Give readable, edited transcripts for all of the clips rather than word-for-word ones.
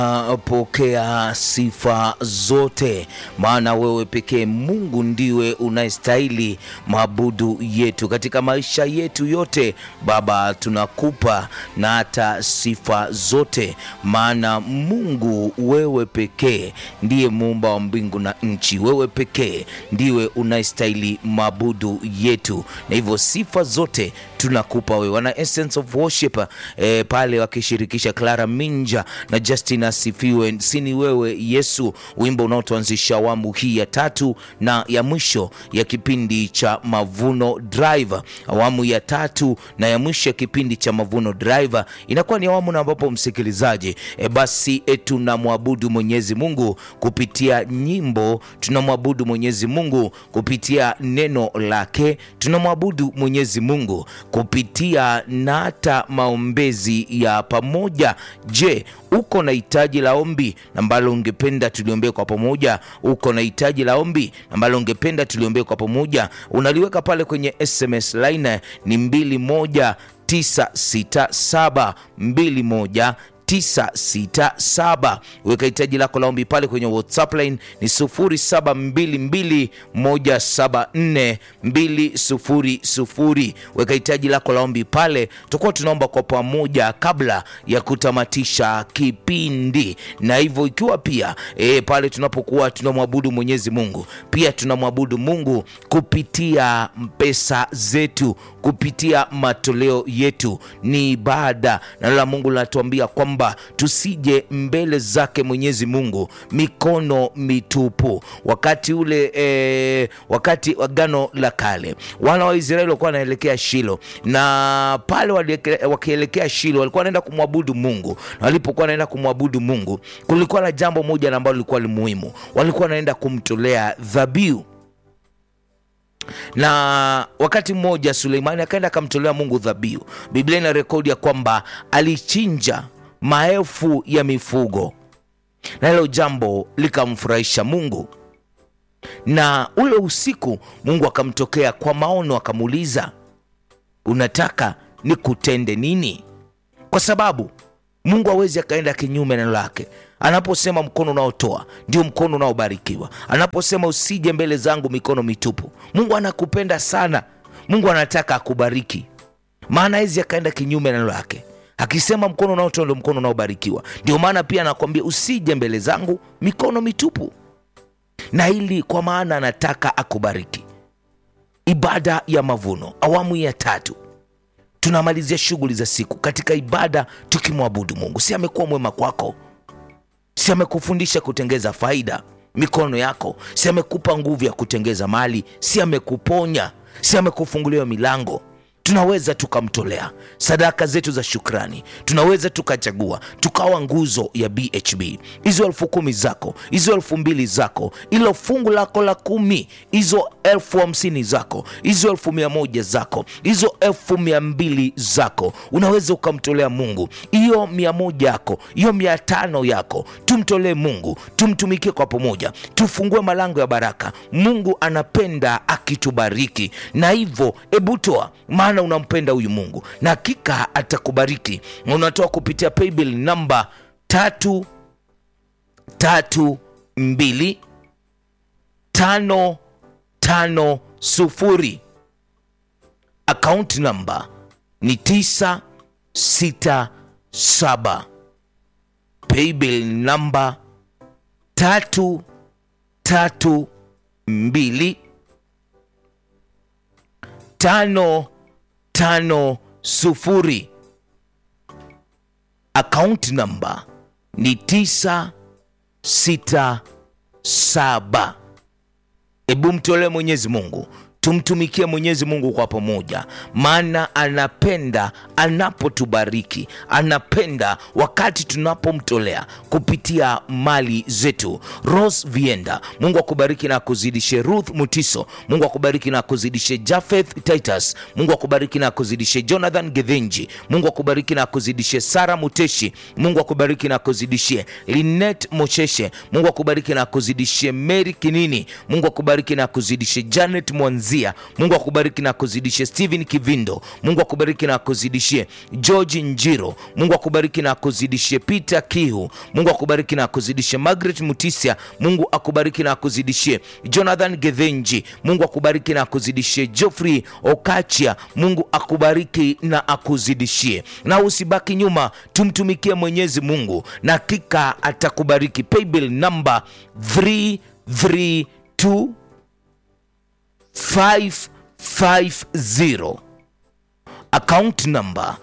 Pokea sifa zote, maana wewe pekee Mungu ndiwe unayestahili maabudu yetu katika maisha yetu yote. Baba, tunakupa na hata sifa zote, maana Mungu wewe pekee ndiye muumba wa mbingu na nchi. Wewe pekee ndiwe unayestahili maabudu yetu, na hivyo sifa zote tunakupa wewe. Wana Essence of Worship pale wakishirikisha Clara Minja na Justin Asifiwe, sini wewe Yesu, wimbo unaotuanzisha awamu hii ya 3 na ya mwisho ya kipindi cha Mavuno Drive. Awamu ya 3 na ya mwisho ya kipindi cha Mavuno Drive inakuwa ni awamu na ambapo msikilizaji, basi tunamwabudu Mwenyezi Mungu kupitia nyimbo, tunamwabudu Mwenyezi Mungu kupitia neno lake, tunamwabudu Mwenyezi Mungu kupitia nata maombezi ya pamoja. Je, uko na hitaji la ombi ambalo ungependa tuliombee kwa pamoja? Uko na hitaji la ombi ambalo ungependa tuliombee kwa pamoja? Unaliweka pale kwenye SMS line ni 21967 21967. Weka hitaji lako la ombi pale kwenye WhatsApp line ni 0722174200. Weka hitaji lako la ombi pale, tutakuwa tunaomba kwa pamoja kabla ya kutamatisha kipindi. Na hivyo ikiwa pia pale tunapokuwa tunamwabudu Mwenyezi Mungu, pia tunamwabudu Mungu kupitia pesa zetu, kupitia matoleo yetu, ni ibada. Na la Mungu linatuambia kwamba tusije mbele zake Mwenyezi Mungu mikono mitupu. Wakati ule wakati agano la kale, wana wa Israeli walikuwa wanaelekea Shilo, na pale wakielekea Shilo walikuwa wanaenda kumwabudu Mungu. Na walipokuwa wanaenda kumwabudu Mungu, kulikuwa na jambo moja ambalo lilikuwa muhimu, walikuwa wanaenda kumtolea dhabihu. Na wakati mmoja Suleimani akaenda akamtolea Mungu dhabihu. Biblia ina rekodi ya kwamba alichinja maelfu ya mifugo, na hilo jambo likamfurahisha Mungu. Na ule usiku Mungu akamtokea kwa maono, akamuuliza, unataka nikutende nini? Kwa sababu Mungu hawezi akaenda kinyume na neno lake. Anaposema mkono unaotoa ndio mkono unaobarikiwa. Anaposema usije mbele zangu mikono mitupu, Mungu anakupenda sana. Mungu anataka akubariki, maana hawezi akaenda kinyume na neno lake. Akisema mkono unaotoa ndio mkono unaobarikiwa, ndio maana pia anakuambia usije mbele zangu mikono mitupu. Na hili kwa maana anataka akubariki. Ibada ya mavuno awamu ya 3, tunamalizia shughuli za siku katika ibada tukimwabudu Mungu. Si amekuwa mwema kwako? Si amekufundisha kutengeza faida mikono yako? Si amekupa nguvu ya kutengeza mali? Si amekuponya? Si amekufungulia milango? Tunaweza tukamtolea sadaka zetu za shukrani. Tunaweza tukachagua tukawa nguzo ya BHB. Hizo 10,000 zako, hizo 2,000 zako, ilo fungu lako la 10, hizo 50,000 zako, hizo 100,000 zako, hizo 200,000 zako, unaweza ukamtolea Mungu. Hiyo 100 yako, hiyo 500 yako, tumtolee Mungu, tumtumikie kwa pamoja, tufungue malango ya baraka. Mungu anapenda akitubariki, na hivyo ebutoa, maana unampenda huyu Mungu na hakika atakubariki. Unatoa kupitia paybill namba 332550. Account namba ni 967. Paybill namba 332550. Account namba ni 967. Ebu mtolee Mwenyezi Mungu, tumtumikie Mwenyezi Mungu kwa pamoja, maana anapenda anapotubariki, anapenda wakati tunapomtolea kupitia mali zetu. Rose Vienda, Mungu akubariki na akuzidishe. Ruth Mutiso, Mungu akubariki na akuzidishe. Jafeth Titus, Mungu akubariki na akuzidishe. Jonathan Gethenji, Mungu akubariki na akuzidishe. Sara Muteshi, Mungu akubariki na akuzidishie. Linet Mosheshe, Mungu akubariki na akuzidishie. Mary Kinini, Mungu akubariki na akuzidishie. Janet Mwanzi, Kezia, Mungu akubariki na akuzidishie. Steven Kivindo, Mungu akubariki na akuzidishie. George Njiro, Mungu akubariki na akuzidishie. Peter Kihu, Mungu akubariki na akuzidishie. Margaret Mutisia, Mungu akubariki na akuzidishie. Jonathan Gethenji, Mungu akubariki na akuzidishie. Geoffrey Okachia, Mungu akubariki na akuzidishie. Na usibaki nyuma, tumtumikie Mwenyezi Mungu na hakika atakubariki. Paybill number 332550, account number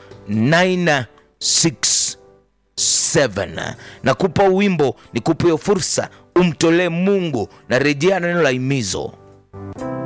967. Nakupa wimbo, nikupe fursa umtolee Mungu na rejea neno la himizo.